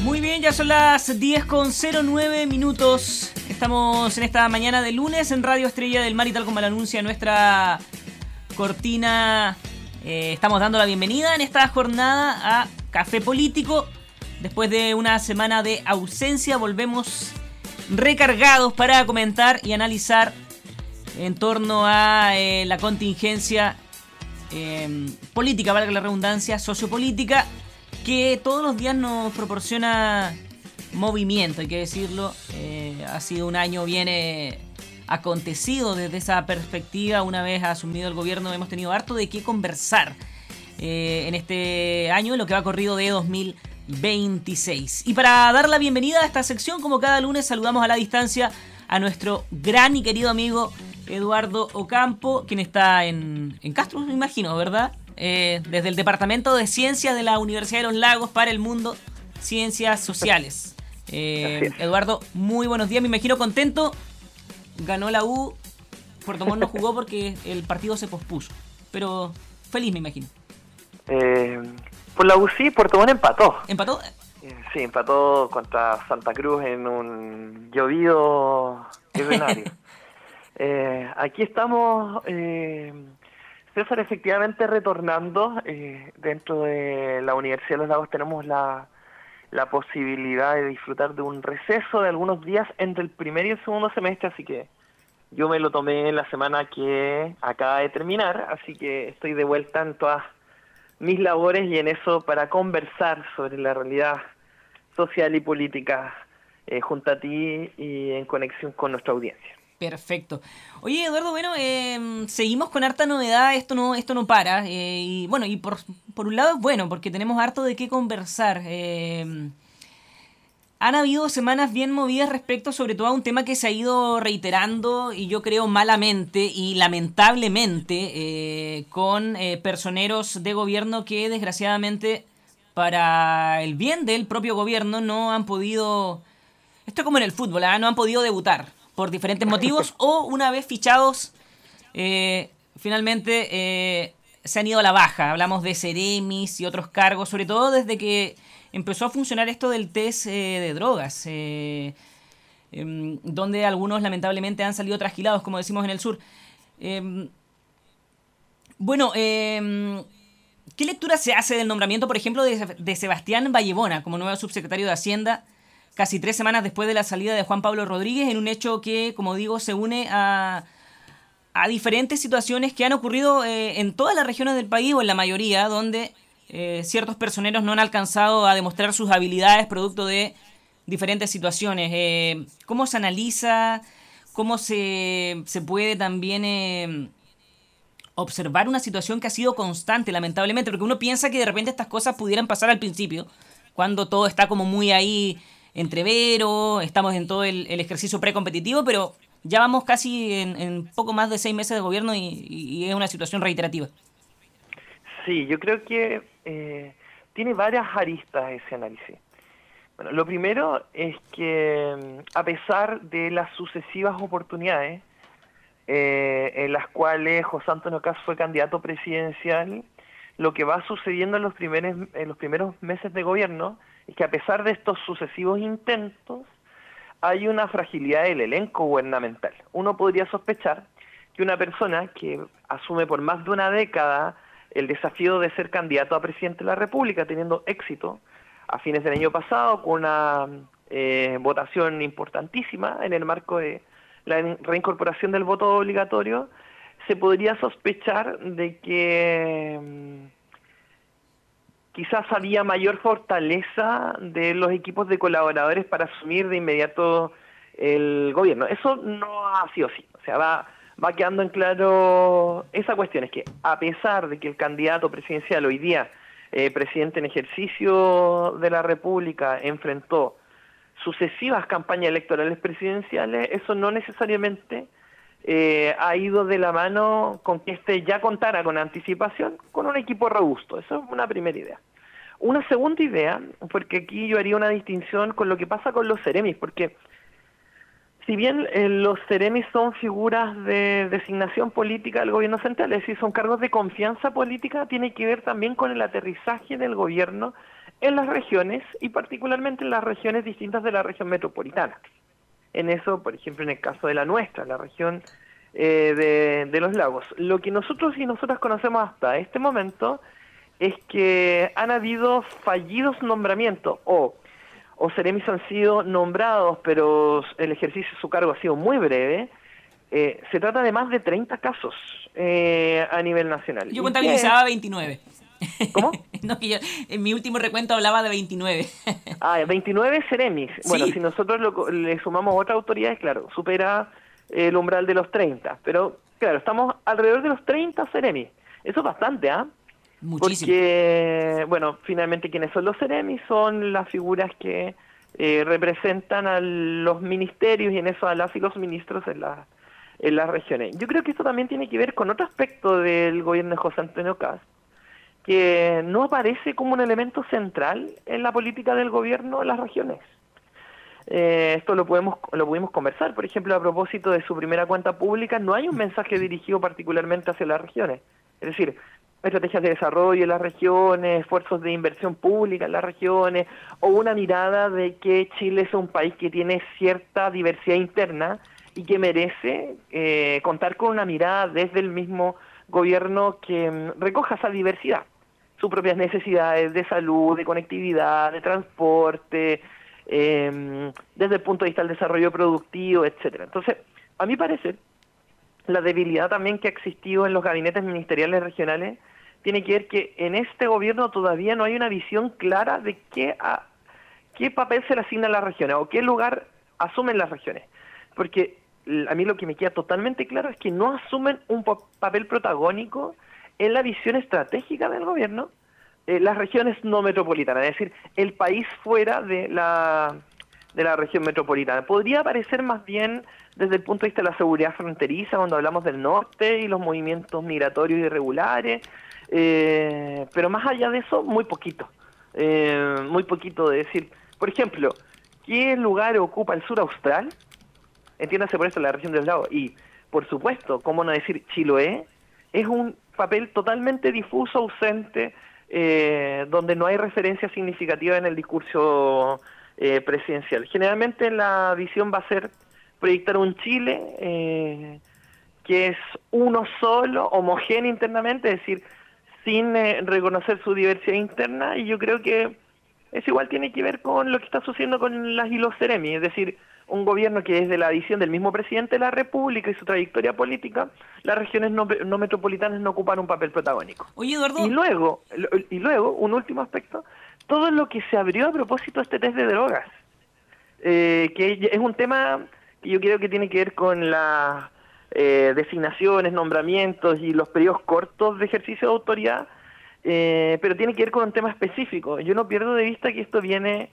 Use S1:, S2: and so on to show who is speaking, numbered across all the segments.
S1: Muy bien, ya son las 10:09 Estamos en esta mañana de lunes en Radio Estrella del Mar y tal como lo anuncia nuestra cortina, estamos dando la bienvenida en esta jornada a Café Político. Después de una semana de ausencia, volvemos recargados para comentar y analizar en torno a la contingencia política, valga la redundancia, sociopolítica, que todos los días nos proporciona movimiento, hay que decirlo. Ha sido un año bien acontecido desde esa perspectiva. Una vez asumido el gobierno hemos tenido harto de qué conversar en este año, en lo que va corrido de 2026. Y para dar la bienvenida a esta sección, como cada lunes, saludamos a la distancia a nuestro gran y querido amigo Eduardo Ocampo, quien está en Castro, me imagino, ¿verdad? Desde el Departamento de Ciencias de la Universidad de los Lagos para el Mundo, Ciencias Sociales. Eduardo, muy buenos días, me imagino contento. Ganó la U, Puerto Montt no jugó porque el partido se pospuso, pero feliz, me imagino.
S2: Por la U sí, Puerto Montt empató.
S1: ¿Empató?
S2: Sí, empató contra Santa Cruz en un llovido escenario. Aquí estamos, César, efectivamente retornando. Dentro de la Universidad de los Lagos tenemos la posibilidad de disfrutar de un receso de algunos días entre el primer y el segundo semestre, así que yo me lo tomé en la semana que acaba de terminar, así que estoy de vuelta en todas mis labores y en eso para conversar sobre la realidad social y política junto a ti y en conexión con nuestra audiencia.
S1: Perfecto. Oye, Eduardo, bueno, seguimos con harta novedad, esto no para, y bueno, y por un lado es bueno, porque tenemos harto de qué conversar. Han habido semanas bien movidas respecto sobre todo a un tema que se ha ido reiterando, y yo creo malamente y lamentablemente, con personeros de gobierno que desgraciadamente, para el bien del propio gobierno, no han podido, esto es como en el fútbol, no han podido debutar por diferentes motivos, o una vez fichados, finalmente se han ido a la baja. Hablamos de seremis y otros cargos, sobre todo desde que empezó a funcionar esto del test de drogas, donde algunos lamentablemente han salido trasquilados, como decimos en el sur. Bueno, ¿qué lectura se hace del nombramiento, por ejemplo, de Sebastián Vallebona como nuevo subsecretario de Hacienda, casi 3 semanas después de la salida de Juan Pablo Rodríguez, en un hecho que, como digo, se une a diferentes situaciones que han ocurrido en todas las regiones del país, o en la mayoría, donde ciertos personeros no han alcanzado a demostrar sus habilidades producto de diferentes situaciones? ¿Cómo se analiza? ¿Cómo se puede también observar una situación que ha sido constante, lamentablemente? Porque uno piensa que de repente estas cosas pudieran pasar al principio, cuando todo está como muy ahí entrevero, estamos en todo el ejercicio precompetitivo, pero ya vamos casi en poco más de 6 meses de gobierno y es una situación reiterativa.
S2: Sí, yo creo que tiene varias aristas ese análisis. Bueno, lo primero es que a pesar de las sucesivas oportunidades en las cuales José Antonio Kast fue candidato presidencial, lo que va sucediendo en los primeros meses de gobierno es que a pesar de estos sucesivos intentos, hay una fragilidad del elenco gubernamental. Uno podría sospechar que una persona que asume por más de una década el desafío de ser candidato a presidente de la República, teniendo éxito a fines del año pasado, con una votación importantísima en el marco de la reincorporación del voto obligatorio, se podría sospechar de que quizás había mayor fortaleza de los equipos de colaboradores para asumir de inmediato el gobierno. Eso no ha sido así. O sea, va quedando en claro esa cuestión. Es que a pesar de que el candidato presidencial hoy día, presidente en ejercicio de la República, enfrentó sucesivas campañas electorales presidenciales, eso no necesariamente ha ido de la mano con que éste ya contara con anticipación con un equipo robusto. Eso es una primera idea. Una segunda idea, porque aquí yo haría una distinción con lo que pasa con los seremis, porque si bien los seremis son figuras de designación política del gobierno central, es decir, son cargos de confianza política, tiene que ver también con el aterrizaje del gobierno en las regiones y particularmente en las regiones distintas de la región metropolitana. En eso, por ejemplo, en el caso de la nuestra, la región de los lagos. Lo que nosotros y nosotras conocemos hasta este momento es que han habido fallidos nombramientos o seremis han sido nombrados, pero el ejercicio de su cargo ha sido muy breve. Se trata de más de 30 casos a nivel nacional.
S1: Yo contabilizaba 29.
S2: ¿Cómo?
S1: No, que yo, en mi último recuento hablaba de 29.
S2: 29 seremis. Bueno,
S1: Sí.
S2: si nosotros le sumamos otras autoridades, claro, supera el umbral de los 30. Pero, claro, estamos alrededor de los 30 seremis. Eso es bastante, ¿ah?
S1: Muchísimo.
S2: Porque, bueno, finalmente quienes son los seremis son las figuras que representan a los ministerios y en eso a las y los ministros en las regiones. Yo creo que esto también tiene que ver con otro aspecto del gobierno de José Antonio Kast, que no aparece como un elemento central en la política del gobierno en las regiones. Esto lo pudimos conversar, por ejemplo, a propósito de su primera cuenta pública, no hay un mensaje dirigido particularmente hacia las regiones. Es decir, estrategias de desarrollo en las regiones, esfuerzos de inversión pública en las regiones, o una mirada de que Chile es un país que tiene cierta diversidad interna y que merece contar con una mirada desde el mismo gobierno que recoja esa diversidad, sus propias necesidades de salud, de conectividad, de transporte, desde el punto de vista del desarrollo productivo, etcétera. Entonces, a mi parecer, la debilidad también que ha existido en los gabinetes ministeriales regionales tiene que ver que en este gobierno todavía no hay una visión clara de qué papel se le asigna a las regiones o qué lugar asumen las regiones. Porque a mí lo que me queda totalmente claro es que no asumen un papel protagónico en la visión estratégica del gobierno las regiones no metropolitanas, es decir, el país fuera de la región metropolitana. Podría aparecer más bien desde el punto de vista de la seguridad fronteriza, cuando hablamos del norte y los movimientos migratorios irregulares, pero más allá de eso, muy poquito. Muy poquito de decir, por ejemplo, ¿qué lugar ocupa el sur austral? Entiéndase por eso la región de los lagos. Y, por supuesto, cómo no decir Chiloé, es un papel totalmente difuso, ausente, donde no hay referencia significativa en el discurso presidencial. Generalmente la visión va a ser proyectar un Chile que es uno solo, homogéneo internamente, es decir, sin reconocer su diversidad interna, y yo creo que eso igual tiene que ver con lo que está sucediendo con las y los Ceremi, es decir, un gobierno que desde la visión del mismo presidente de la República y su trayectoria política, las regiones no metropolitanas no ocupan un papel protagónico.
S1: Oye, Eduardo.
S2: Y luego, un último aspecto, todo lo que se abrió a propósito de este test de drogas, que es un tema que yo creo que tiene que ver con las designaciones, nombramientos y los periodos cortos de ejercicio de autoridad, pero tiene que ver con un tema específico. Yo no pierdo de vista que esto viene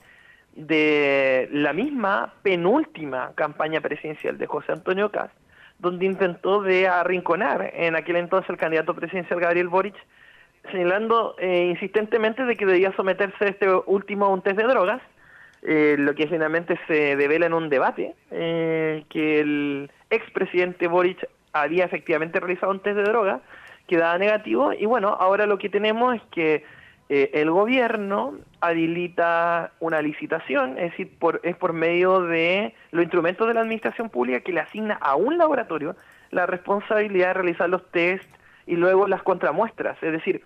S2: de la misma penúltima campaña presidencial de José Antonio Kast, donde intentó de arrinconar en aquel entonces el candidato presidencial Gabriel Boric, señalando insistentemente de que debía someterse este último a un test de drogas, lo que finalmente se devela en un debate, que el expresidente Boric había efectivamente realizado un test de drogas, que daba negativo, y bueno, ahora lo que tenemos es que el gobierno habilita una licitación, es decir, es por medio de los instrumentos de la administración pública que le asigna a un laboratorio la responsabilidad de realizar los test y luego las contramuestras. Es decir,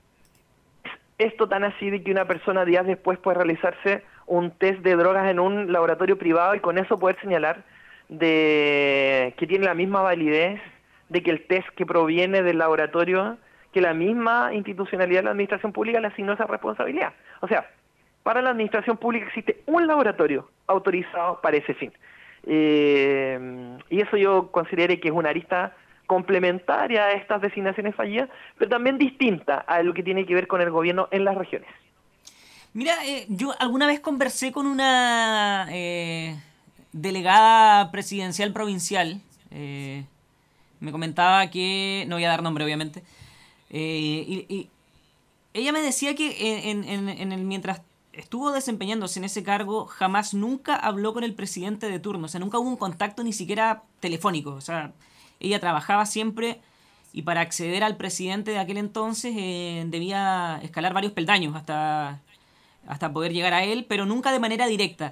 S2: esto tan así de que una persona días después puede realizarse un test de drogas en un laboratorio privado y con eso poder señalar de que tiene la misma validez de que el test que proviene del laboratorio, que la misma institucionalidad de la administración pública le asignó esa responsabilidad. O sea, para la administración pública existe un laboratorio autorizado para ese fin. Y eso yo consideré que es una arista complementaria a estas designaciones fallidas, pero también distinta a lo que tiene que ver con el gobierno en las regiones.
S1: Mira, yo alguna vez conversé con una delegada presidencial provincial. Me comentaba que, no voy a dar nombre obviamente, y ella me decía que mientras estuvo desempeñándose en ese cargo, jamás nunca habló con el presidente de turno, o sea, nunca hubo un contacto ni siquiera telefónico, o sea, ella trabajaba siempre y para acceder al presidente de aquel entonces debía escalar varios peldaños hasta poder llegar a él, pero nunca de manera directa.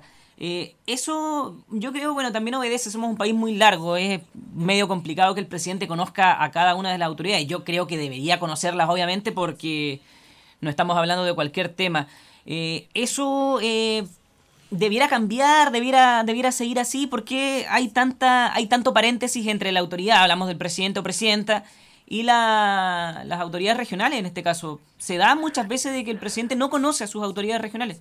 S1: Eso yo creo, bueno, también obedece, somos un país muy largo, es medio complicado que el presidente conozca a cada una de las autoridades. Yo creo que debería conocerlas, obviamente, porque no estamos hablando de cualquier tema. Eso debiera cambiar, debiera seguir así, porque hay tanto paréntesis entre la autoridad, hablamos del presidente o presidenta, y las autoridades regionales en este caso. Se da muchas veces de que el presidente no conoce a sus autoridades regionales.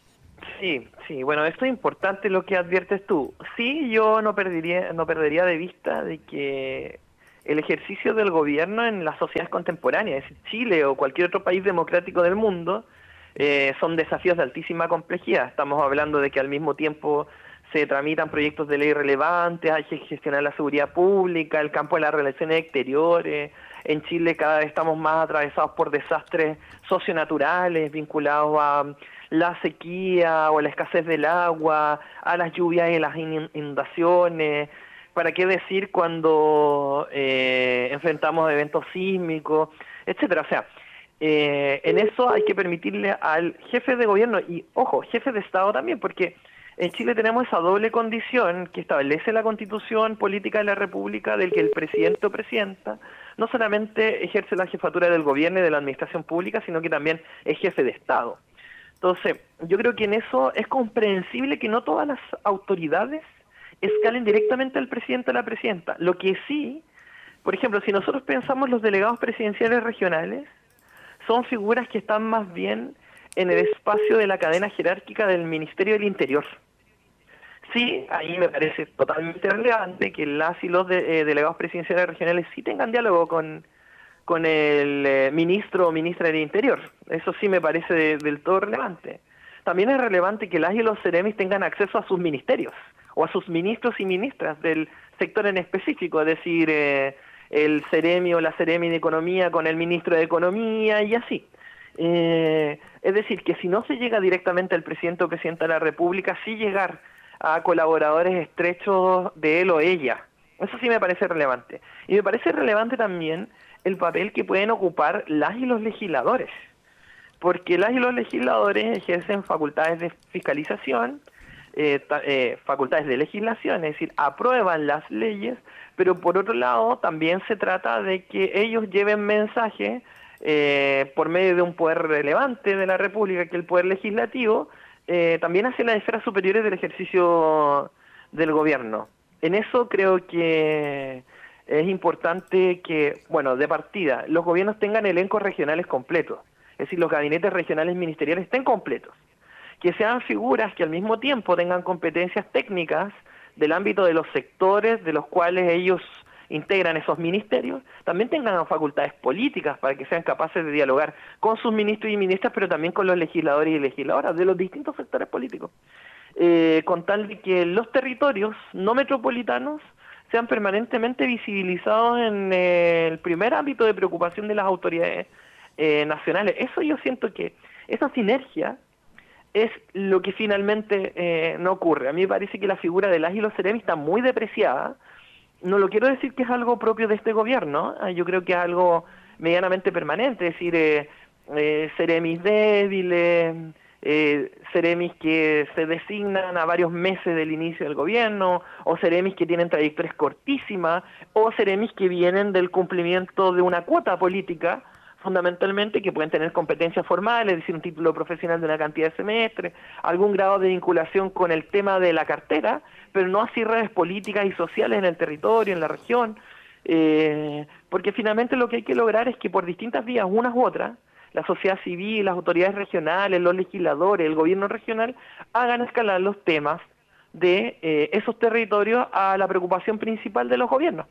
S2: Sí, bueno, esto es importante lo que adviertes tú. Sí, yo no perdería de vista de que el ejercicio del gobierno en las sociedades contemporáneas, es decir, Chile o cualquier otro país democrático del mundo, son desafíos de altísima complejidad. Estamos hablando de que al mismo tiempo se tramitan proyectos de ley relevantes, hay que gestionar la seguridad pública, el campo de las relaciones exteriores. En Chile cada vez estamos más atravesados por desastres socionaturales vinculados a la sequía o la escasez del agua, a las lluvias y las inundaciones. ¿Para qué decir cuando enfrentamos eventos sísmicos, etcétera? O sea, en eso hay que permitirle al jefe de gobierno y, ojo, jefe de Estado también, porque en Chile tenemos esa doble condición que establece la Constitución Política de la República, del que el presidente o presidenta no solamente ejerce la jefatura del gobierno y de la administración pública, sino que también es jefe de Estado. Entonces, yo creo que en eso es comprensible que no todas las autoridades escalen directamente al presidente o a la presidenta. Lo que sí, por ejemplo, si nosotros pensamos los delegados presidenciales regionales, son figuras que están más bien en el espacio de la cadena jerárquica del Ministerio del Interior. Sí, ahí me parece totalmente relevante que las y los delegados presidenciales regionales sí tengan diálogo con el ministro o ministra del Interior. Eso sí me parece del todo relevante. También es relevante que las y los seremis tengan acceso a sus ministerios o a sus ministros y ministras del sector en específico, es decir, el seremi o la seremi de Economía con el ministro de Economía y así. Es decir, que si no se llega directamente al presidente o presidenta de la República, sí llegar a colaboradores estrechos de él o ella. Eso sí me parece relevante. Y me parece relevante también el papel que pueden ocupar las y los legisladores, porque las y los legisladores ejercen facultades de fiscalización, facultades de legislación, es decir, aprueban las leyes, pero por otro lado también se trata de que ellos lleven mensaje por medio de un poder relevante de la República, que es el poder legislativo, también hacia las esferas superiores del ejercicio del gobierno. En eso creo que es importante que, bueno, de partida, los gobiernos tengan elencos regionales completos, es decir, los gabinetes regionales ministeriales estén completos, que sean figuras que al mismo tiempo tengan competencias técnicas del ámbito de los sectores de los cuales ellos integran esos ministerios, también tengan facultades políticas para que sean capaces de dialogar con sus ministros y ministras, pero también con los legisladores y legisladoras de los distintos sectores políticos, con tal de que los territorios no metropolitanos sean permanentemente visibilizados en el primer ámbito de preocupación de las autoridades nacionales. Eso yo siento que esa sinergia es lo que finalmente no ocurre. A mí me parece que la figura de las y los seremis está muy depreciada. No lo quiero decir que es algo propio de este gobierno, yo creo que es algo medianamente permanente, es decir, seremis débiles, seremis que se designan a varios meses del inicio del gobierno, o seremis que tienen trayectorias cortísimas, o seremis que vienen del cumplimiento de una cuota política, fundamentalmente, que pueden tener competencias formales, es decir, un título profesional de una cantidad de semestres, algún grado de vinculación con el tema de la cartera, pero no así redes políticas y sociales en el territorio, en la región, porque finalmente lo que hay que lograr es que por distintas vías, unas u otras, la sociedad civil, las autoridades regionales, los legisladores, el gobierno regional, hagan escalar los temas de esos territorios a la preocupación principal de los gobiernos.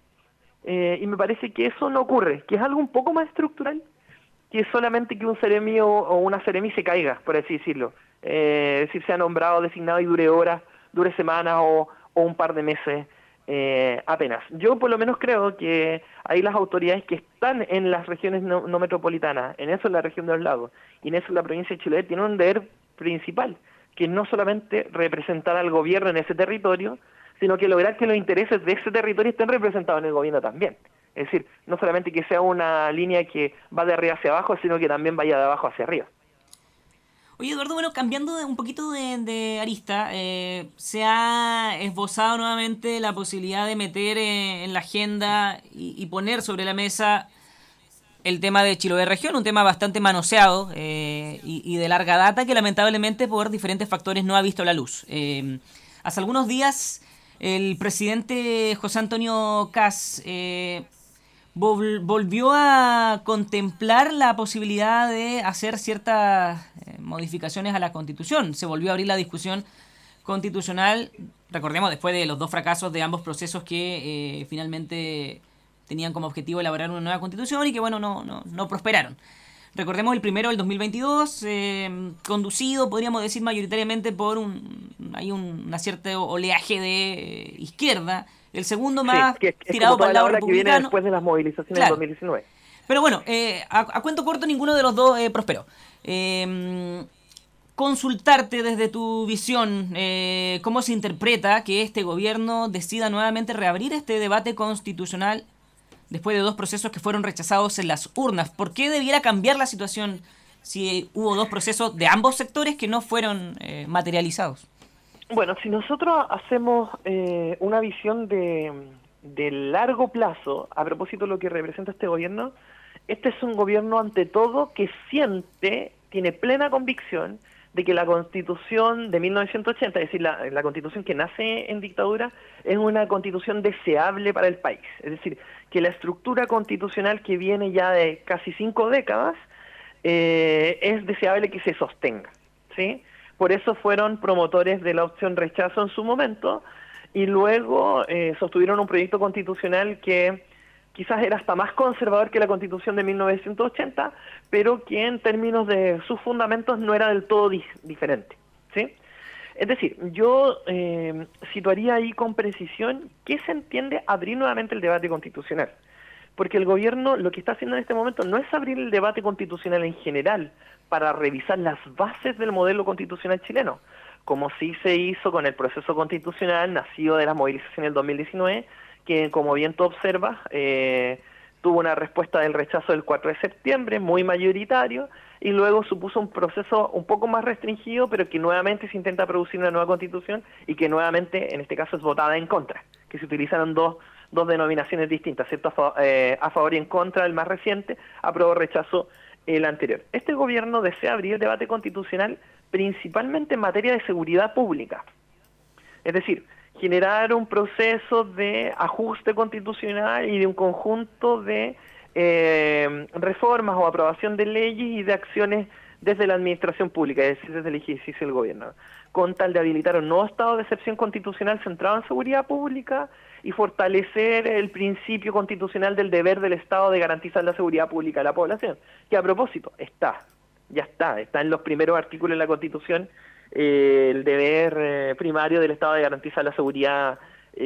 S2: Y me parece que eso no ocurre, que es algo un poco más estructural, que es solamente que un seremi o una seremi se caiga, por así decirlo. Es decir, sea nombrado, designado y dure horas, dure semanas o un par de meses apenas. Yo por lo menos creo que ahí las autoridades que están en las regiones no metropolitanas, en eso en la región de los lagos y en eso en la provincia de Chiloé, tienen un deber principal, que no solamente representar al gobierno en ese territorio, sino que lograr que los intereses de ese territorio estén representados en el gobierno también. Es decir, no solamente que sea una línea que va de arriba hacia abajo, sino que también vaya de abajo hacia arriba.
S1: Oye, Eduardo, bueno, cambiando un poquito de arista, se ha esbozado nuevamente la posibilidad de meter en la agenda y poner sobre la mesa el tema de Chiloé Región, un tema bastante manoseado y de larga data que lamentablemente por diferentes factores no ha visto la luz. Hace algunos días el presidente José Antonio Kast volvió a contemplar la posibilidad de hacer ciertas modificaciones a la Constitución. Se volvió a abrir la discusión constitucional, recordemos, después de los dos fracasos de ambos procesos que finalmente tenían como objetivo elaborar una nueva Constitución y que, bueno, no prosperaron. Recordemos el primero del 2022, conducido, podríamos decir, mayoritariamente por una cierta oleaje de izquierda. El segundo más
S2: que
S1: tirado para el lado republicano.
S2: Que viene después de las movilizaciones del 2019.
S1: Pero bueno, a cuento corto, ninguno de los dos prosperó. Consultarte desde tu visión, cómo se interpreta que este gobierno decida nuevamente reabrir este debate constitucional después de dos procesos que fueron rechazados en las urnas. ¿Por qué debiera cambiar la situación si hubo dos procesos de ambos sectores que no fueron materializados?
S2: Bueno, si nosotros hacemos una visión de largo plazo, a propósito de lo que representa este gobierno, este es un gobierno ante todo que tiene plena convicción de que la Constitución de 1980, es decir, la Constitución que nace en dictadura, es una Constitución deseable para el país. Es decir, que la estructura constitucional que viene ya de casi 5 décadas es deseable que se sostenga, ¿sí? Por eso fueron promotores de la opción rechazo en su momento y luego sostuvieron un proyecto constitucional que quizás era hasta más conservador que la Constitución de 1980, pero que en términos de sus fundamentos no era del todo diferente, ¿sí? Es decir, yo situaría ahí con precisión qué se entiende abrir nuevamente el debate constitucional. Porque el gobierno lo que está haciendo en este momento no es abrir el debate constitucional en general para revisar las bases del modelo constitucional chileno, como sí se hizo con el proceso constitucional nacido de las movilizaciones del 2019, que como bien tú observas, tuvo una respuesta del rechazo del 4 de septiembre, muy mayoritario, y luego supuso un proceso un poco más restringido, pero que nuevamente se intenta producir una nueva constitución y que nuevamente, en este caso, es votada en contra, que se utilizaron dos denominaciones distintas, ¿cierto? A favor y en contra, el más reciente, aprobó rechazo el anterior. Este gobierno desea abrir el debate constitucional principalmente en materia de seguridad pública, es decir, generar un proceso de ajuste constitucional y de un conjunto de reformas o aprobación de leyes y de acciones desde la administración pública, es decir, desde el ejercicio del gobierno, con tal de habilitar un nuevo estado de excepción constitucional centrado en seguridad pública y fortalecer el principio constitucional del deber del Estado de garantizar la seguridad pública de la población, que a propósito ya está en los primeros artículos de la Constitución, el deber primario del Estado de garantizar la seguridad,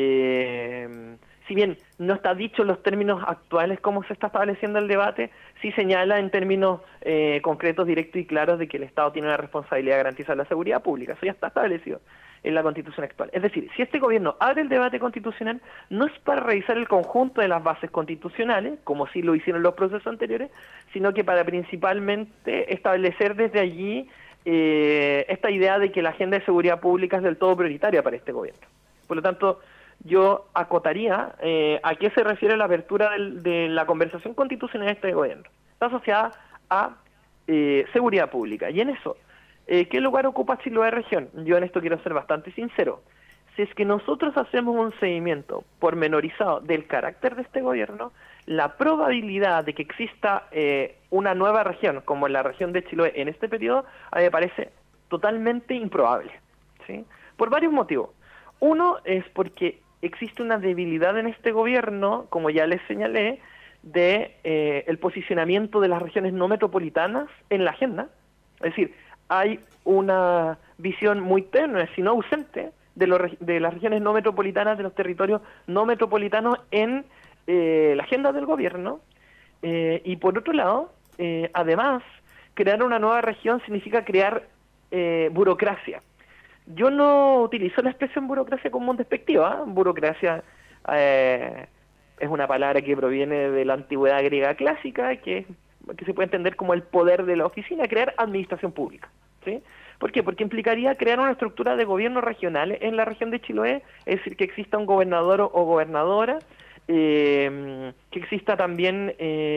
S2: si bien no está dicho en los términos actuales cómo se está estableciendo el debate, sí señala en términos concretos, directos y claros de que el Estado tiene una responsabilidad de garantizar la seguridad pública. Eso ya está establecido en la Constitución actual. Es decir, si este gobierno abre el debate constitucional, no es para revisar el conjunto de las bases constitucionales, como sí lo hicieron los procesos anteriores, sino que para principalmente establecer desde allí esta idea de que la agenda de seguridad pública es del todo prioritaria para este gobierno. Por lo tanto, yo acotaría a qué se refiere la apertura de la conversación constitucional de este gobierno. Está asociada a seguridad pública. Y en eso, ¿qué lugar ocupa Chiloé Región? Yo en esto quiero ser bastante sincero. Si es que nosotros hacemos un seguimiento pormenorizado del carácter de este gobierno, la probabilidad de que exista una nueva región, como la región de Chiloé en este periodo, a mí me parece totalmente improbable, ¿sí? Por varios motivos. Uno es porque existe una debilidad en este gobierno, como ya les señalé, de el posicionamiento de las regiones no metropolitanas en la agenda. Es decir, hay una visión muy tenue, si no ausente, de las regiones no metropolitanas, de los territorios no metropolitanos en la agenda del gobierno. Y por otro lado, además, crear una nueva región significa crear burocracia. Yo no utilizo la expresión burocracia como un despectivo, ¿eh? Burocracia es una palabra que proviene de la antigüedad griega clásica, que se puede entender como el poder de la oficina, crear administración pública, ¿sí? ¿Por qué? Porque implicaría crear una estructura de gobierno regional en la región de Chiloé, es decir, que exista un gobernador o gobernadora, que exista también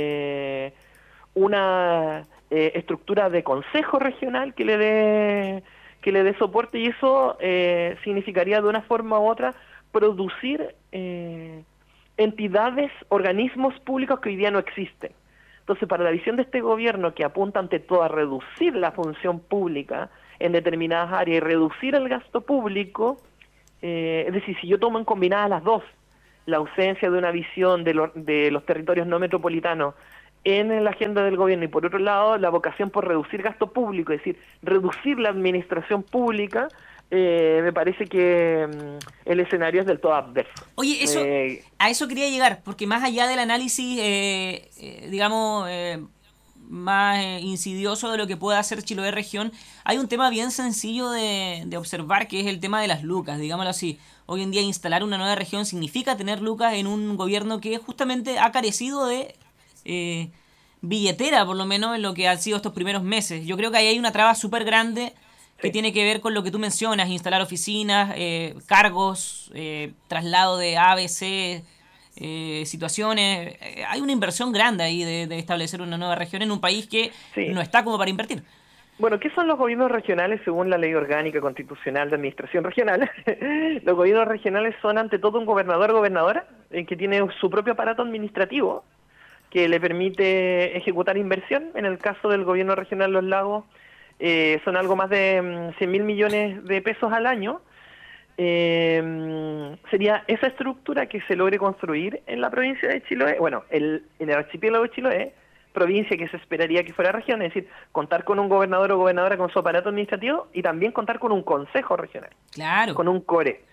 S2: una estructura de consejo regional que le dé soporte, y eso significaría de una forma u otra producir entidades, organismos públicos que hoy día no existen. Entonces, para la visión de este gobierno, que apunta ante todo a reducir la función pública en determinadas áreas y reducir el gasto público, es decir, si yo tomo en combinada las dos, la ausencia de una visión de los territorios no metropolitanos en la agenda del gobierno, y por otro lado la vocación por reducir gasto público, es decir, reducir la administración pública, me parece que el escenario es del todo adverso.
S1: Oye, a eso quería llegar, porque más allá del análisis, digamos, más insidioso de lo que pueda hacer Chiloé región, hay un tema bien sencillo de observar, que es el tema de las lucas, digámoslo así. Hoy en día instalar una nueva región significa tener lucas en un gobierno que justamente ha carecido de billetera, por lo menos en lo que han sido estos primeros meses. Yo creo que ahí hay una traba súper grande que tiene que ver con lo que tú mencionas: instalar oficinas, cargos, traslado de A, B, C, situaciones. Hay una inversión grande ahí de establecer una nueva región en un país que no está como para invertir.
S2: Bueno, ¿qué son los gobiernos regionales según la Ley Orgánica Constitucional de Administración Regional? Los gobiernos regionales son ante todo un gobernador o gobernadora que tiene su propio aparato administrativo que le permite ejecutar inversión. En el caso del gobierno regional Los Lagos, son algo más de 100.000 millones de pesos al año. Sería esa estructura que se logre construir en la provincia de Chiloé, bueno, en el archipiélago de Chiloé, provincia que se esperaría que fuera región, es decir, contar con un gobernador o gobernadora con su aparato administrativo y también contar con un consejo regional,
S1: claro, con
S2: un core,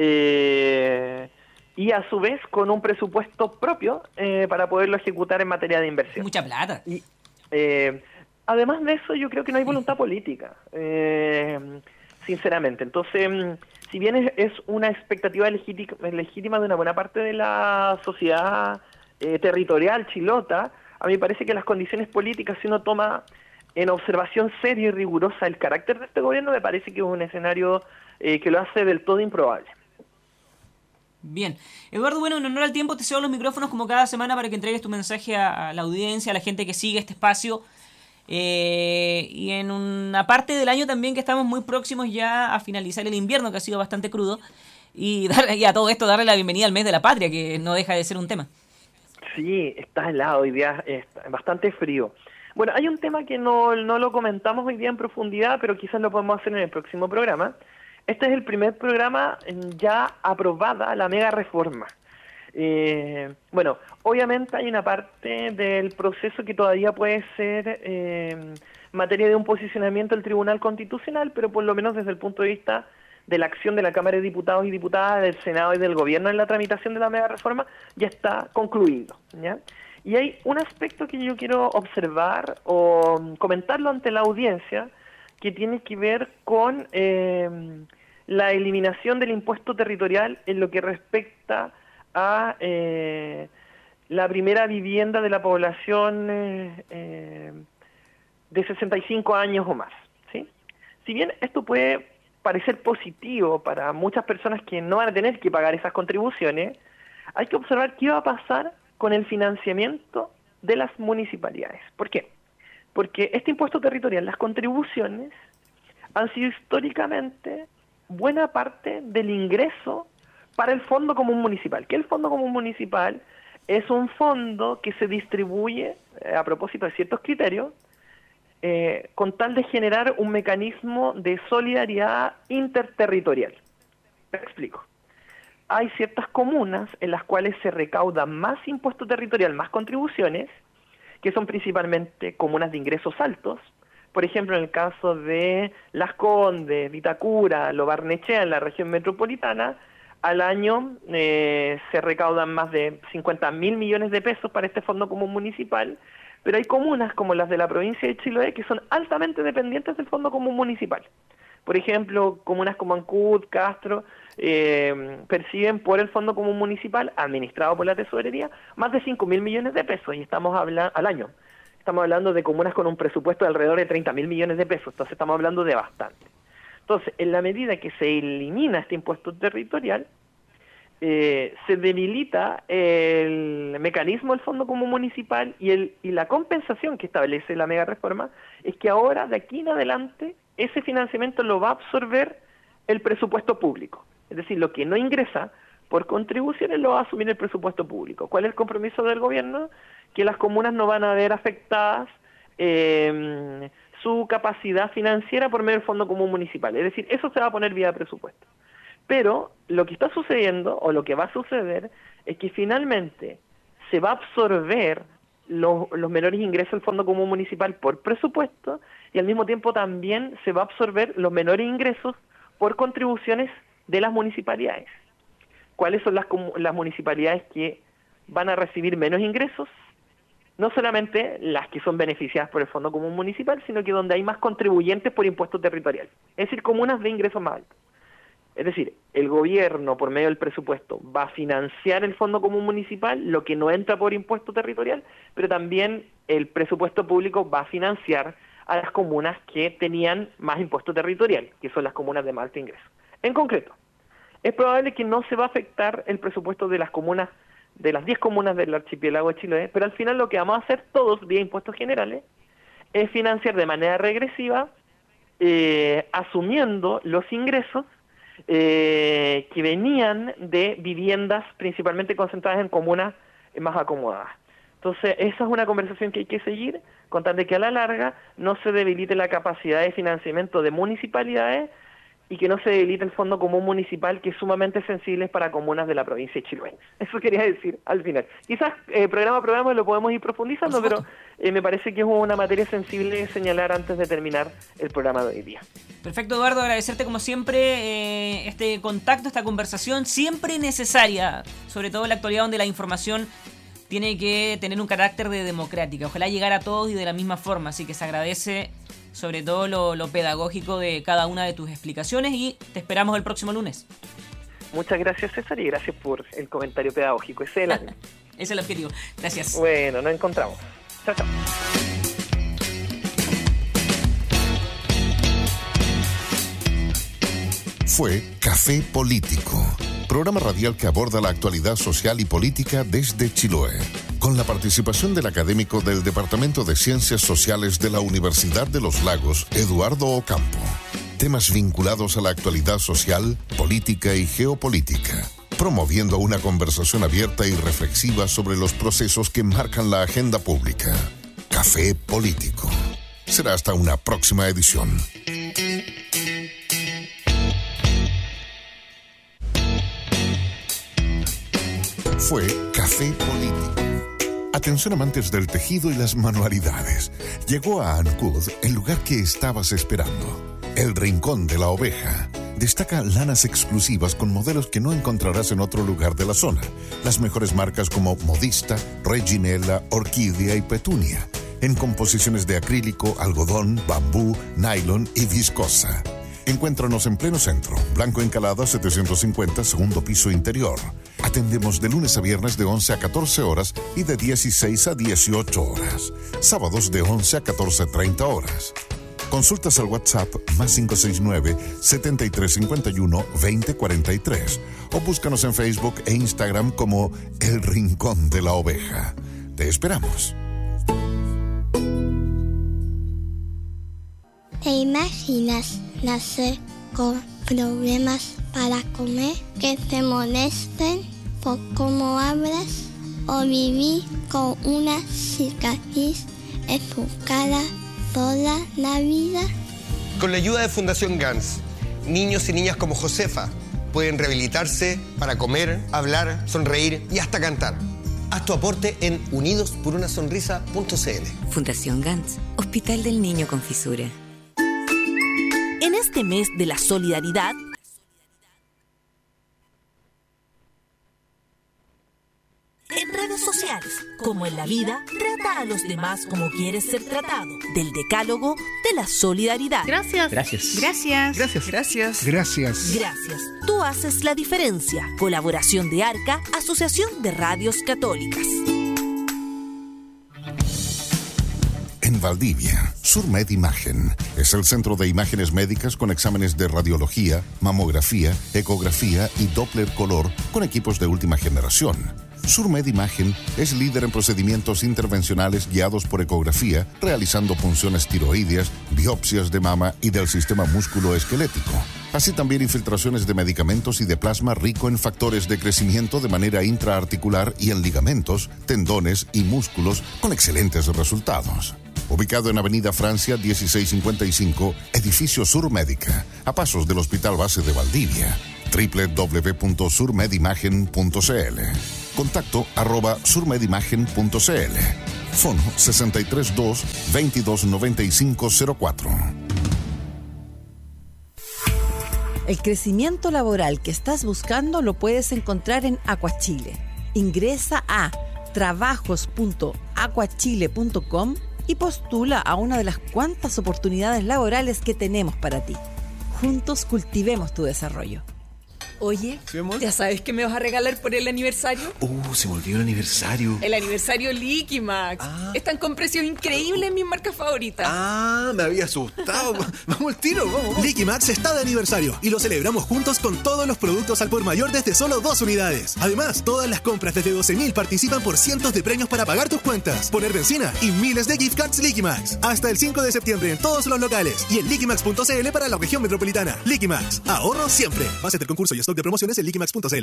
S2: y a su vez con un presupuesto propio para poderlo ejecutar en materia de inversión.
S1: Mucha plata.
S2: Y, además de eso, yo creo que no hay voluntad política, sinceramente. Entonces, si bien es una expectativa legítima de una buena parte de la sociedad territorial chilota, a mí me parece que las condiciones políticas, si uno toma en observación seria y rigurosa el carácter de este gobierno, me parece que es un escenario que lo hace del todo improbable.
S1: Bien. Eduardo, bueno, en honor al tiempo te cedo los micrófonos como cada semana para que entregues tu mensaje a la audiencia, a la gente que sigue este espacio. Y en una parte del año también que estamos muy próximos ya a finalizar el invierno, que ha sido bastante crudo. Y a todo esto darle la bienvenida al mes de la patria, que no deja de ser un tema.
S2: Sí, está helado hoy día, está bastante frío. Bueno, hay un tema que no lo comentamos hoy día en profundidad, pero quizás lo podemos hacer en el próximo programa. Este es el primer programa ya aprobada la mega reforma. Bueno, obviamente hay una parte del proceso que todavía puede ser materia de un posicionamiento del Tribunal Constitucional, pero por lo menos desde el punto de vista de la acción de la Cámara de Diputados y Diputadas, del Senado y del Gobierno en la tramitación de la mega reforma, ya está concluido, ¿ya? Y hay un aspecto que yo quiero observar o comentarlo ante la audiencia, que tiene que ver con la eliminación del impuesto territorial en lo que respecta a la primera vivienda de la población de 65 años o más, ¿sí? Si bien esto puede parecer positivo para muchas personas que no van a tener que pagar esas contribuciones, hay que observar qué va a pasar con el financiamiento de las municipalidades. ¿Por qué? Porque este impuesto territorial, las contribuciones, han sido históricamente buena parte del ingreso para el Fondo Común Municipal. ¿Qué es el Fondo Común Municipal? Es un fondo que se distribuye a propósito de ciertos criterios, con tal de generar un mecanismo de solidaridad interterritorial. Me explico. Hay ciertas comunas en las cuales se recauda más impuesto territorial, más contribuciones, que son principalmente comunas de ingresos altos. Por ejemplo, en el caso de Las Condes, Vitacura, Lo Barnechea, en la región metropolitana, al año se recaudan más de 50.000 millones de pesos para este Fondo Común Municipal, pero hay comunas como las de la provincia de Chiloé que son altamente dependientes del Fondo Común Municipal. Por ejemplo, comunas como Ancud, Castro, perciben por el Fondo Común Municipal, administrado por la Tesorería, más de 5.000 millones de pesos, y estamos hablando al año. estamos hablando de comunas con un presupuesto de alrededor de 30.000 millones de pesos, entonces estamos hablando de bastante. Entonces, en la medida que se elimina este impuesto territorial, se debilita el mecanismo del Fondo Común Municipal y la compensación que establece la mega reforma es que ahora, de aquí en adelante, ese financiamiento lo va a absorber el presupuesto público. Es decir, lo que no ingresa por contribuciones lo va a asumir el presupuesto público. ¿Cuál es el compromiso del gobierno? Que las comunas no van a ver afectadas su capacidad financiera por medio del Fondo Común Municipal. Es decir, eso se va a poner vía presupuesto. Pero lo que está sucediendo, o lo que va a suceder, es que finalmente se va a absorber los menores ingresos del Fondo Común Municipal por presupuesto y al mismo tiempo también se va a absorber los menores ingresos por contribuciones de las municipalidades. ¿Cuáles son las municipalidades que van a recibir menos ingresos? No solamente las que son beneficiadas por el Fondo Común Municipal, sino que donde hay más contribuyentes por impuesto territorial. Es decir, comunas de ingresos más altos. Es decir, el gobierno, por medio del presupuesto, va a financiar el Fondo Común Municipal, lo que no entra por impuesto territorial, pero también el presupuesto público va a financiar a las comunas que tenían más impuesto territorial, que son las comunas de más alto ingreso. En concreto, es probable que no se va a afectar el presupuesto de las comunas, de las 10 comunas del archipiélago de Chiloé, pero al final lo que vamos a hacer todos, vía impuestos generales, es financiar de manera regresiva, asumiendo los ingresos que venían de viviendas principalmente concentradas en comunas más acomodadas. Entonces, esa es una conversación que hay que seguir, con tal de que a la larga no se debilite la capacidad de financiamiento de municipalidades y que no se debilite el Fondo Común Municipal, que es sumamente sensible para comunas de la provincia de Chiloé. Eso quería decir al final. Quizás programa a programa lo podemos ir profundizando, pero me parece que es una materia sensible señalar antes de terminar el programa de hoy día.
S1: Perfecto, Eduardo, agradecerte como siempre este contacto, esta conversación, siempre necesaria, sobre todo en la actualidad donde la información tiene que tener un carácter de democrática. Ojalá llegar a todos y de la misma forma, así que se agradece sobre todo lo pedagógico de cada una de tus explicaciones y te esperamos el próximo lunes.
S2: Muchas gracias, César, y gracias por el comentario pedagógico. Ese es el ánimo.
S1: Ese es el objetivo. Gracias.
S2: Bueno, nos encontramos. Chao, chao.
S3: Fue Café Político, programa radial que aborda la actualidad social y política desde Chiloé, con la participación del académico del Departamento de Ciencias Sociales de la Universidad de los Lagos, Eduardo Ocampo. Temas vinculados a la actualidad social, política y geopolítica, promoviendo una conversación abierta y reflexiva sobre los procesos que marcan la agenda pública. Café Político. Será hasta una próxima edición. Fue Café Político. Atención amantes del tejido y las manualidades. Llegó a Ancud el lugar que estabas esperando. El Rincón de la Oveja. Destaca lanas exclusivas con modelos que no encontrarás en otro lugar de la zona. Las mejores marcas como Modista, Reginella, Orquídea y Petunia. En composiciones de acrílico, algodón, bambú, nylon y viscosa. Encuéntranos en pleno centro, Blanco Encalada 750, segundo piso interior. Atendemos de lunes a viernes de 11 a 14 horas y de 16 a 18 horas. Sábados de 11 a 14:30 horas. Consultas al WhatsApp +569 7351 2043 o búscanos en Facebook e Instagram como El Rincón de la Oveja. Te esperamos.
S4: ¿Te imaginas nacer con problemas para comer, que te molesten por cómo hablas o vivir con una cicatriz en tu cara toda la vida?
S5: Con la ayuda de Fundación GANS, niños y niñas como Josefa pueden rehabilitarse para comer, hablar, sonreír y hasta cantar. Haz tu aporte en unidosporunasonrisa.cl.
S6: Fundación GANS, Hospital del Niño con Fisura. En este mes de la solidaridad, en redes sociales, como en la vida, trata a los demás como quieres ser tratado. Del Decálogo de la Solidaridad.
S7: Gracias.
S8: Gracias.
S7: Gracias.
S8: Gracias.
S7: Gracias.
S8: Gracias.
S6: Gracias. Tú haces la diferencia. Colaboración de ARCA, Asociación de Radios Católicas.
S3: en Valdivia. Surmed Imagen es el centro de imágenes médicas con exámenes de radiología, mamografía, ecografía y Doppler color con equipos de última generación. Surmed Imagen es líder en procedimientos intervencionales guiados por ecografía, realizando punciones tiroideas, biopsias de mama y del sistema músculo-esquelético. Así también infiltraciones de medicamentos y de plasma rico en factores de crecimiento de manera intraarticular y en ligamentos, tendones y músculos con excelentes resultados. Ubicado en Avenida Francia 1655, Edificio Surmédica, a pasos del Hospital Base de Valdivia. www.surmedimagen.cl. Contacto @surmedimagen.cl. Fono 632-229504.
S7: El crecimiento laboral que estás buscando lo puedes encontrar en Aquachile. Ingresa a trabajos.aquachile.com y postula a una de las cuantas oportunidades laborales que tenemos para ti. Juntos cultivemos tu desarrollo.
S8: Oye,
S9: ¿Sí, amor?
S8: ¿ya sabes qué me vas a regalar por el aniversario?
S9: Se me olvidó el aniversario.
S8: El aniversario Liqui Max. Están con precios increíbles en mis marcas favoritas.
S9: Me había asustado. Vamos al tiro, vamos.
S10: Liqui Max está de aniversario y lo celebramos juntos con todos los productos al por mayor desde solo 2 unidades. Además, todas las compras desde 12.000 participan por cientos de premios para pagar tus cuentas, poner benzina y miles de gift cards Liqui Max. Hasta el 5 de septiembre en todos los locales y en liquimax.cl para la región metropolitana. Liqui Max, ahorro siempre. Base del concurso y stock de promociones en liquimax.cl.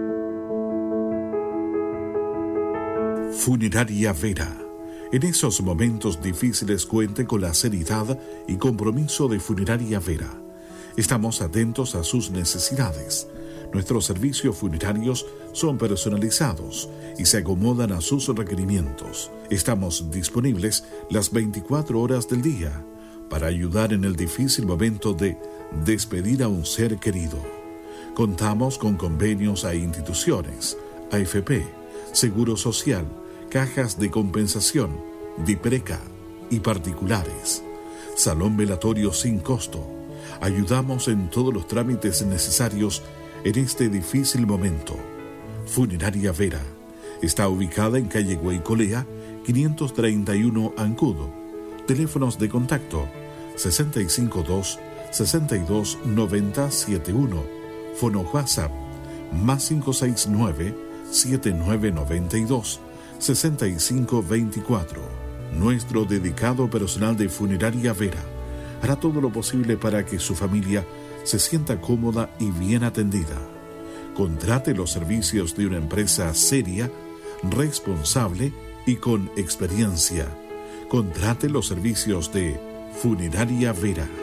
S11: Funeraria Vera. En esos momentos difíciles cuente con la seriedad y compromiso de Funeraria Vera. Estamos atentos a sus necesidades. Nuestros servicios funerarios son personalizados y se acomodan a sus requerimientos. Estamos disponibles las 24 horas del día para ayudar en el difícil momento de despedir a un ser querido. Contamos con convenios a instituciones, AFP, Seguro Social, cajas de compensación, DIPRECA y particulares. Salón velatorio sin costo. Ayudamos en todos los trámites necesarios en este difícil momento. Funeraria Vera. Está ubicada en calle Guaycolea, 531 Ancudo. Teléfonos de contacto 652-629071. Fono WhatsApp más 569-7992-6524. Nuestro dedicado personal de Funeraria Vera hará todo lo posible para que su familia se sienta cómoda y bien atendida. Contrate los servicios de una empresa seria, responsable y con experiencia. Contrate los servicios de Funeraria Vera.